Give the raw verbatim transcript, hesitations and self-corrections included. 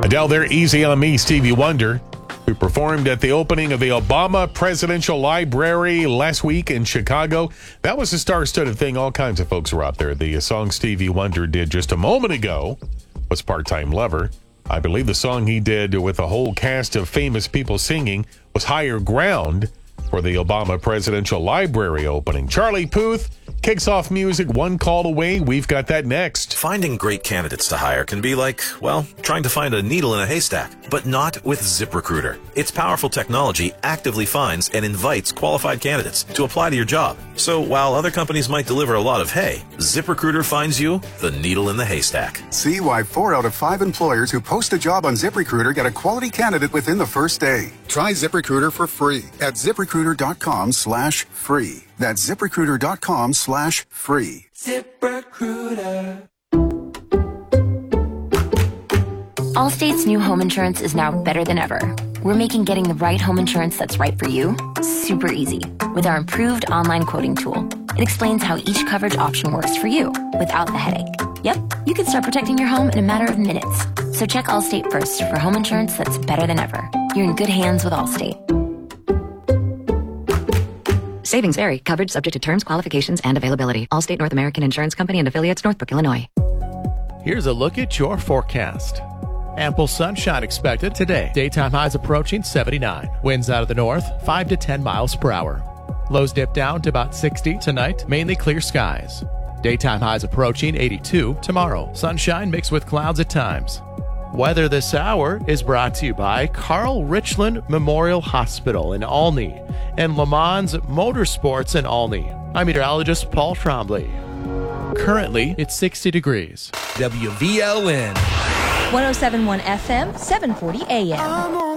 Adele there, Easy on Me. Stevie Wonder, who performed at the opening of the Obama Presidential Library last week in Chicago. That was a star-studded thing. All kinds of folks were out there. The song Stevie Wonder did just a moment ago was Part-Time Lover. I believe the song he did with a whole cast of famous people singing was Higher Ground for the Obama Presidential Library opening. Charlie Puth kicks off music one call away. We've got that next. Finding great candidates to hire can be like, well, trying to find a needle in a haystack, but not with ZipRecruiter. Its powerful technology actively finds and invites qualified candidates to apply to your job. So while other companies might deliver a lot of hay, ZipRecruiter finds you the needle in the haystack. See why four out of five employers who post a job on ZipRecruiter get a quality candidate within the first day. Try ZipRecruiter for free at ZipRecruiter.com slash free. That's ZipRecruiter.com slash free. ZipRecruiter. Allstate's new home insurance is now better than ever. We're making getting the right home insurance that's right for you super easy with our improved online quoting tool. It explains how each coverage option works for you without the headache. Yep, you can start protecting your home in a matter of minutes. So check Allstate first for home insurance that's better than ever. You're in good hands with Allstate. Savings vary. Coverage subject to terms, qualifications, and availability. Allstate North American Insurance Company and affiliates, Northbrook, Illinois. Here's a look at your forecast. Ample sunshine expected today. Daytime highs approaching seventy-nine. Winds out of the north, five to ten miles per hour. Lows dip down to about sixty tonight. Mainly clear skies. Daytime highs approaching eighty-two tomorrow. Sunshine mixed with clouds at times. Weather this hour is brought to you by Carl Richland Memorial Hospital in Olney and Le Mans Motorsports in Olney. I'm meteorologist Paul Trombley. Currently, it's sixty degrees. W V L N. one oh seven point one F M, seven forty A M.